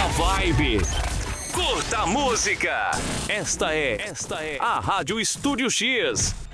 vibe. Curta a música. Esta é a Rádio Estúdio X.